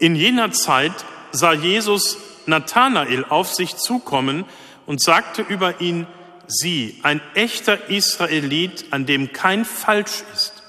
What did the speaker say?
In jener Zeit sah Jesus Nathanael auf sich zukommen und sagte über ihn: Sieh, ein echter Israelit, an dem kein Falsch ist.